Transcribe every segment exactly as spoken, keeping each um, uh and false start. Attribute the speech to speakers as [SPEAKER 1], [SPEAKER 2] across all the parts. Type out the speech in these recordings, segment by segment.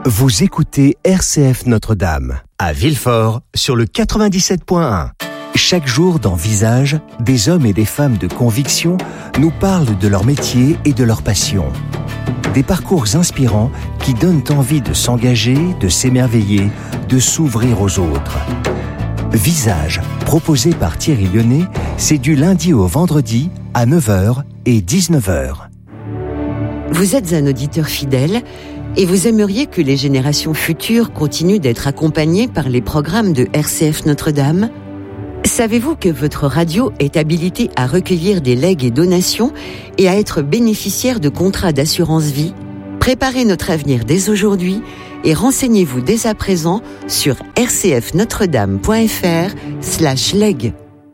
[SPEAKER 1] Vous écoutez R C F Notre-Dame, à Villefort, sur le quatre-vingt-dix-sept point un. Chaque jour dans Visage, des hommes et des femmes de conviction nous parlent de leur métier et de leur passion. Des parcours inspirants qui donnent envie de s'engager, de s'émerveiller, de s'ouvrir aux autres. Visage, proposé par Thierry Lyonnais, c'est du lundi au vendredi à neuf heures et dix-neuf heures.
[SPEAKER 2] Vous êtes un auditeur fidèle et vous aimeriez que les générations futures continuent d'être accompagnées par les programmes de R C F Notre-Dame ? Savez-vous que votre radio est habilitée à recueillir des legs et donations et à être bénéficiaire de contrats d'assurance vie ? Préparez notre avenir dès aujourd'hui et renseignez-vous dès à présent sur rcfnotredame.fr slash leg.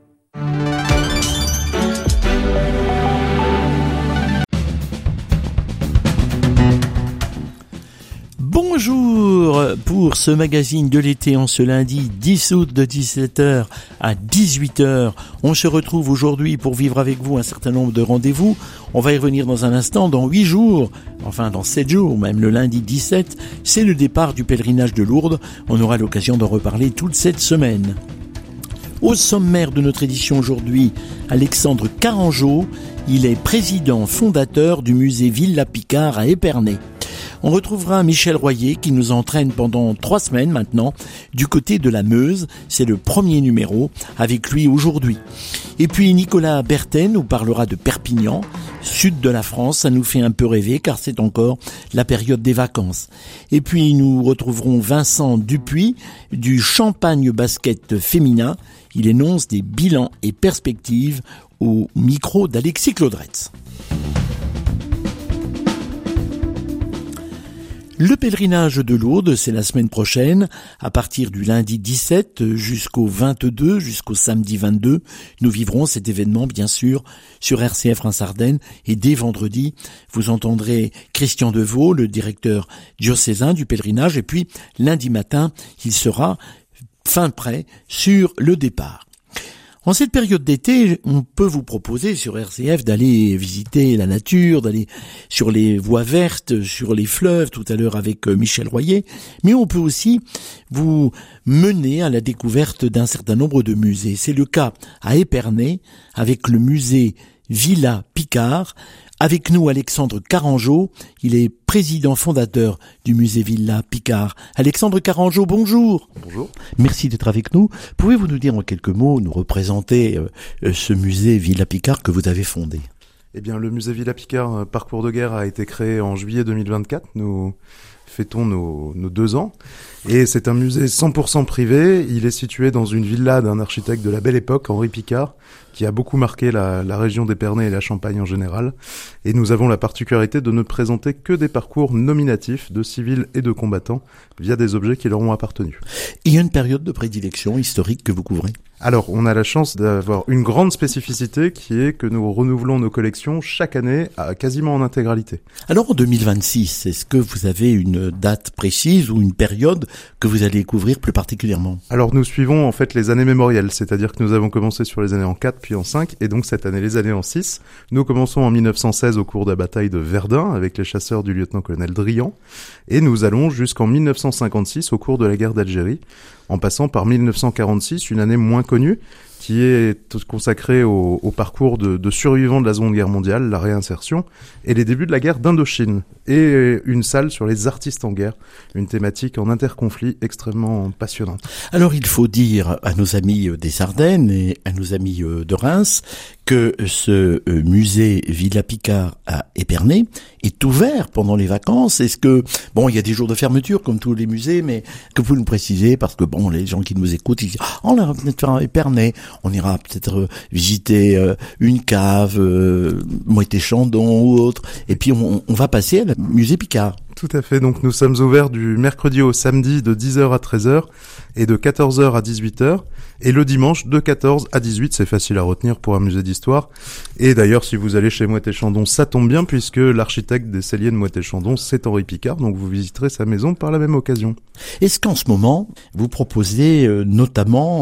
[SPEAKER 3] Bonjour pour ce magazine de l'été en ce lundi dix août de dix-sept heures à dix-huit heures. On se retrouve aujourd'hui pour vivre avec vous un certain nombre de rendez-vous. On va y revenir dans un instant. Dans huit jours, enfin dans sept jours, même le lundi dix-sept, c'est le départ du pèlerinage de Lourdes. On aura l'occasion d'en reparler toute cette semaine. Au sommaire de notre édition aujourd'hui, Alexandre Carangeau, il est président fondateur du musée Villa Picard à Épernay. On retrouvera Michel Royer qui nous entraîne pendant trois semaines maintenant du côté de la Meuse. C'est le premier numéro avec lui aujourd'hui. Et puis Nicolas Berthet nous parlera de Perpignan, sud de la France. Ça nous fait un peu rêver car c'est encore la période des vacances. Et puis nous retrouverons Vincent Dupuis du Champagne Basket féminin. Il énonce des bilans et perspectives au micro d'Alexis Claudretz. Le pèlerinage de Lourdes, c'est la semaine prochaine, à partir du lundi dix-sept jusqu'au vingt-deux, jusqu'au samedi vingt-deux. Nous vivrons cet événement, bien sûr, sur R C F Reims-Ardennes. Et dès vendredi, vous entendrez Christian Deveau, le directeur diocésain du pèlerinage. Et puis, lundi matin, il sera fin prêt sur le départ. En cette période d'été, on peut vous proposer sur R C F d'aller visiter la nature, d'aller sur les voies vertes, sur les fleuves, tout à l'heure avec Michel Royer, mais on peut aussi vous mener à la découverte d'un certain nombre de musées. C'est le cas à Épernay avec le musée Villa Picard. Avec nous, Alexandre Carangeau, il est président fondateur du musée Villa Picard. Alexandre Carangeau, bonjour.
[SPEAKER 4] Bonjour.
[SPEAKER 3] Merci d'être avec nous. Pouvez-vous nous dire en quelques mots, nous représenter euh, ce musée Villa Picard que vous avez fondé ?
[SPEAKER 4] Eh bien, le musée Villa Picard Parcours de guerre a été créé en juillet deux mille vingt-quatre. Nous fêtons nos, nos deux ans. Et c'est un musée cent pour cent privé. Il est situé dans une villa d'un architecte de la Belle Époque, Henri Picard, qui a beaucoup marqué la, la région d'Épernay et la Champagne en général. Et nous avons la particularité de ne présenter que des parcours nominatifs de civils et de combattants via des objets qui leur ont appartenu.
[SPEAKER 3] Il y a une période de prédilection historique que vous couvrez ?
[SPEAKER 4] Alors, on a la chance d'avoir une grande spécificité qui est que nous renouvelons nos collections chaque année à quasiment en intégralité.
[SPEAKER 3] Alors, en deux mille vingt-six, est-ce que vous avez une date précise ou une période que vous allez couvrir plus particulièrement ?
[SPEAKER 4] Alors, nous suivons en fait les années mémorielles, c'est-à-dire que nous avons commencé sur les années en quatre puis en cinq, et donc cette année les années en six. Nous commençons en mille neuf cent seize au cours de la bataille de Verdun avec les chasseurs du lieutenant-colonel Drian, et nous allons jusqu'en mille neuf cent cinquante-six au cours de la guerre d'Algérie, en passant par mille neuf cent quarante-six, une année moins connue, qui est consacrée au, au parcours de, de survivants de la Seconde Guerre mondiale, la réinsertion, et les débuts de la guerre d'Indochine, et une salle sur les artistes en guerre, une thématique en interconflit extrêmement passionnante.
[SPEAKER 3] Alors il faut dire à nos amis des Ardennes et à nos amis de Reims que ce musée Villa Picard à Épernay est ouvert pendant les vacances. Est-ce que, bon, il y a des jours de fermeture comme tous les musées, mais que vous nous précisez, parce que bon, les gens qui nous écoutent, ils disent, oh, on ira peut-être faire un Épernay, on ira peut-être visiter euh, une cave, euh, Moët-et-Chandon ou autre, et puis on, on va passer à la musée Picard.
[SPEAKER 4] Tout à fait, donc nous sommes ouverts du mercredi au samedi de dix heures à treize heures et de quatorze heures à dix-huit heures, et le dimanche de quatorze à dix-huit, c'est facile à retenir pour un musée d'histoire. Et d'ailleurs, si vous allez chez Moët-et-Chandon, ça tombe bien puisque l'architecte des celliers de Moët-et-Chandon, c'est Henri Picard, donc vous visiterez sa maison par la même occasion.
[SPEAKER 3] Est-ce qu'en ce moment, vous proposez euh, notamment euh,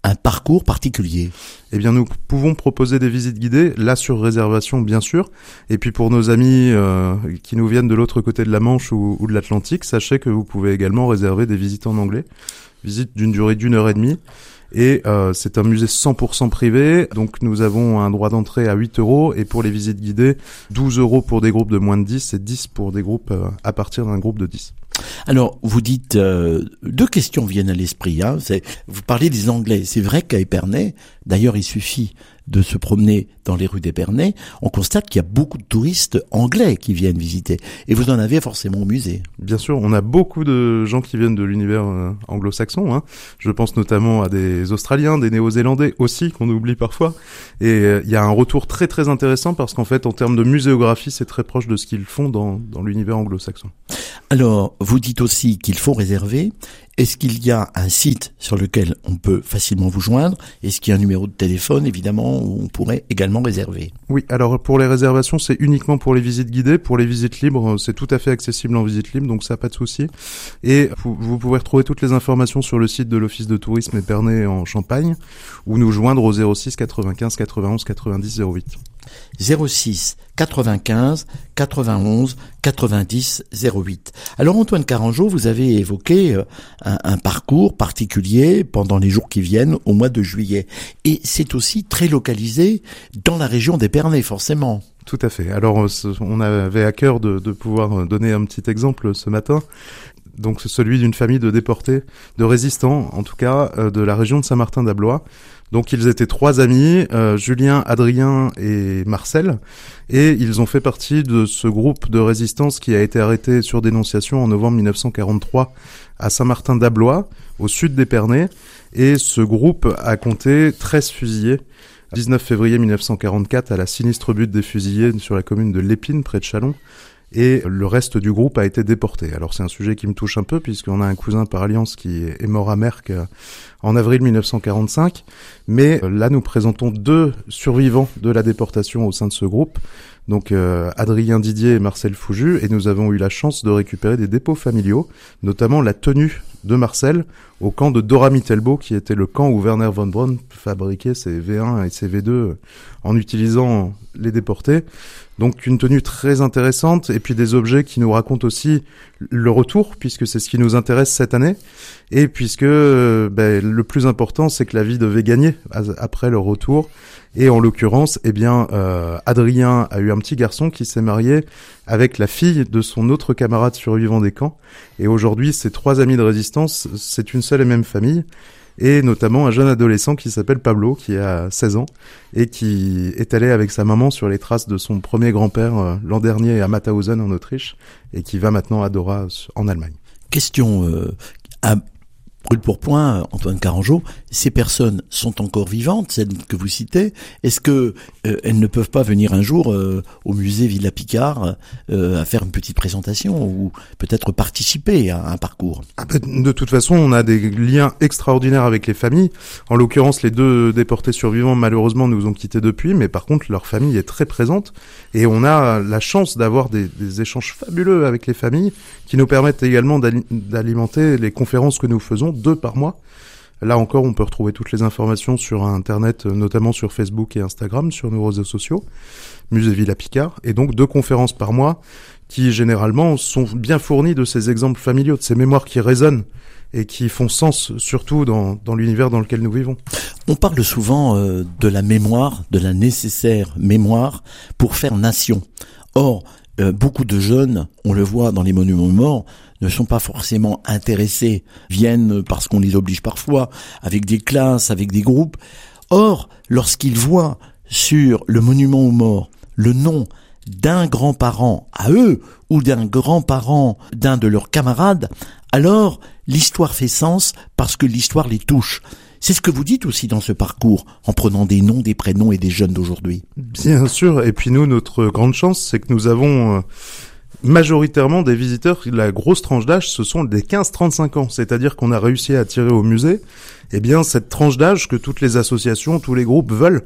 [SPEAKER 3] un parcours particulier?
[SPEAKER 4] Eh bien, nous pouvons proposer des visites guidées, là sur réservation bien sûr. Et puis pour nos amis euh, qui nous viennent de l'autre côté de la Manche ou, ou de l'Atlantique, sachez que vous pouvez également réserver des visites en anglais, visites d'une durée d'une heure et demie. Et euh, c'est un musée cent pour cent privé, donc nous avons un droit d'entrée à huit euros, et pour les visites guidées, douze euros pour des groupes de moins de dix et dix pour des groupes euh, à partir d'un groupe de dix.
[SPEAKER 3] Alors, vous dites, euh, deux questions viennent à l'esprit. Hein. C'est, vous parlez des Anglais. C'est vrai qu'à Épernay, d'ailleurs, il suffit de se promener dans les rues d'Épernay, on constate qu'il y a beaucoup de touristes anglais qui viennent visiter. Et vous en avez forcément au musée. Bien sûr, on a beaucoup de gens qui viennent de l'univers euh, anglo-saxon. Hein. Je pense notamment à des Australiens, des Néo-Zélandais aussi, qu'on oublie parfois. Et euh, il y a un retour très très intéressant parce qu'en fait, en termes de muséographie, c'est très proche de ce qu'ils font dans, dans l'univers anglo-saxon. Alors, vous dites aussi qu'il faut réserver. Est-ce qu'il y a un site sur lequel on peut facilement vous joindre? Est-ce qu'il y a un numéro de téléphone, évidemment, où on pourrait également réserver? Oui, alors pour les réservations, c'est uniquement pour les visites guidées. Pour les visites libres, c'est tout à fait accessible en visite libre, donc ça, pas de souci. Et vous pouvez retrouver toutes les informations sur le site de l'Office de tourisme Épernay en Champagne, ou nous joindre au zéro six quatre-vingt-quinze quatre-vingt-onze quatre-vingt-dix zéro huit. zéro six quatre-vingt-quinze quatre-vingt-onze quatre-vingt-dix zéro huit. Alors Antoine Carangeau, vous avez évoqué un, un parcours particulier pendant les jours qui viennent au mois de juillet. Et c'est aussi très localisé dans la région d'Épernay, forcément. Tout à fait. Alors on avait à cœur de, de pouvoir donner un petit exemple ce matin. Donc celui d'une famille de déportés, de résistants en tout cas, de la région de Saint-Martin-d'Ablois. Donc ils étaient trois amis, euh, Julien, Adrien et Marcel, et ils ont fait partie de ce groupe de résistance qui a été arrêté sur dénonciation en novembre mille neuf cent quarante-trois à Saint-Martin-d'Ablois, au sud d'Épernay, et ce groupe a compté treize fusillés. dix-neuf février mille neuf cent quarante-quatre, à la sinistre butte des fusillés sur la commune de Lépine, près de Châlons, et le reste du groupe a été déporté. Alors c'est un sujet qui me touche un peu, puisqu'on a un cousin par alliance qui est mort à Merck en avril mille neuf cent quarante-cinq, mais là nous présentons deux survivants de la déportation au sein de ce groupe, donc euh, Adrien Didier et Marcel Fouju, et nous avons eu la chance de récupérer des dépôts familiaux, notamment la tenue de Marcel au camp de Dora-Mittelbau, qui était le camp où Werner von Braun fabriquait ses V un et ses V deux en utilisant les déportés. Donc une tenue très intéressante, et puis des objets qui nous racontent aussi le retour, puisque c'est ce qui nous intéresse cette année, et puisque euh, ben, le plus important, c'est que la vie devait gagner après leur retour. Et en l'occurrence, eh bien, euh, Adrien a eu un petit garçon qui s'est marié avec la fille de son autre camarade survivant des camps. Et aujourd'hui, ces trois amis de résistance, c'est une seule et même famille. Et notamment un jeune adolescent qui s'appelle Pablo, qui a seize ans, et qui est allé avec sa maman sur les traces de son premier grand-père euh, l'an dernier à Mauthausen en Autriche, et qui va maintenant à Dora en Allemagne. Question euh, à brûle pour point, Antoine Carangeau, ces personnes sont encore vivantes, celles que vous citez. Est-ce que euh, elles ne peuvent pas venir un jour euh, au musée Villa Picard euh, à faire une petite présentation ou peut-être participer à un parcours? Ah ben, de toute façon, on a des liens extraordinaires avec les familles. En l'occurrence, les deux déportés survivants, malheureusement, nous ont quittés depuis, mais par contre, leur famille est très présente et on a la chance d'avoir des, des échanges fabuleux avec les familles qui nous permettent également d'alimenter les conférences que nous faisons, deux par mois. Là encore, on peut retrouver toutes les informations sur Internet, notamment sur Facebook et Instagram, sur nos réseaux sociaux, Musée Villa Picard, et donc deux conférences par mois qui, généralement, sont bien fournies de ces exemples familiaux, de ces mémoires qui résonnent et qui font sens, surtout dans, dans l'univers dans lequel nous vivons. On parle souvent euh, de la mémoire, de la nécessaire mémoire pour faire nation. Or, euh, beaucoup de jeunes, on le voit dans les monuments morts, ne sont pas forcément intéressés, viennent parce qu'on les oblige parfois, avec des classes, avec des groupes. Or, lorsqu'ils voient sur le monument aux morts le nom d'un grand-parent à eux, ou d'un grand-parent d'un de leurs camarades, alors l'histoire fait sens parce que l'histoire les touche. C'est ce que vous dites aussi dans ce parcours, en prenant des noms, des prénoms et des jeunes d'aujourd'hui. Bien sûr, et puis nous, notre grande chance, c'est que nous avons... Euh... majoritairement des visiteurs, la grosse tranche d'âge, ce sont des quinze trente-cinq ans. C'est-à-dire qu'on a réussi à attirer au musée, eh bien, cette tranche d'âge que toutes les associations, tous les groupes veulent.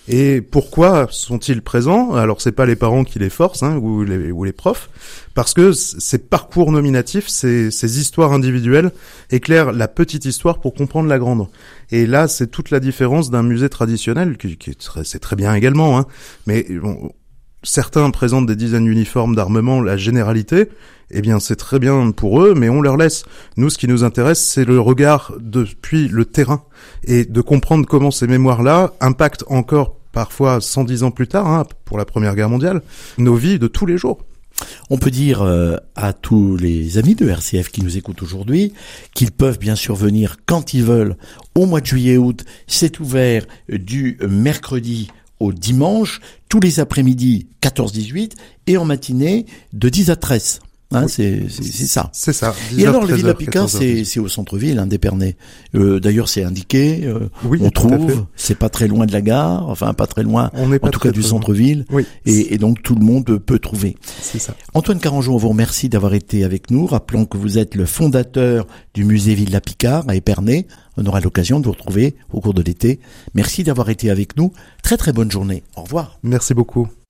[SPEAKER 4] Et pourquoi sont-ils présents? Alors c'est pas les parents qui les forcent, hein, ou les, ou les profs, parce que ces parcours nominatifs, ces, ces histoires individuelles éclairent la petite histoire pour comprendre la grande. Et là, c'est toute la différence d'un musée traditionnel, qui, qui est très, c'est très bien également, hein, mais bon, certains présentent des dizaines d'uniformes d'armement, la généralité, eh bien c'est très bien pour eux, mais on leur laisse. Nous, ce qui nous intéresse, c'est le regard depuis le terrain, et de comprendre comment ces mémoires-là impactent encore, parfois cent dix ans plus tard, hein, pour la Première Guerre mondiale, nos vies de tous les jours.
[SPEAKER 3] On peut dire euh, à tous les amis de R C F qui nous écoutent aujourd'hui qu'ils peuvent bien sûr venir quand ils veulent au mois de juillet-août. C'est ouvert du mercredi au dimanche, tous les après-midi quatorze dix-huit et en matinée de dix à treize. Hein, oui. c'est, c'est, c'est ça.
[SPEAKER 4] C'est ça.
[SPEAKER 3] Et alors, le Villa Picard, c'est, c'est au centre-ville, hein, d'Épernay. Euh, d'ailleurs, c'est indiqué. Euh,
[SPEAKER 4] oui,
[SPEAKER 3] on trouve. C'est pas très loin de la gare. Enfin, pas très loin.
[SPEAKER 4] On est pas
[SPEAKER 3] en tout cas du centre-ville.
[SPEAKER 4] Oui.
[SPEAKER 3] Et, et donc, tout le monde peut trouver.
[SPEAKER 4] C'est ça.
[SPEAKER 3] Antoine Carangeau, on vous remercie d'avoir été avec nous. Rappelons que vous êtes le fondateur du musée Villa Picard à Épernay. On aura l'occasion de vous retrouver au cours de l'été. Merci d'avoir été avec nous. Très très bonne journée. Au revoir.
[SPEAKER 4] Merci beaucoup.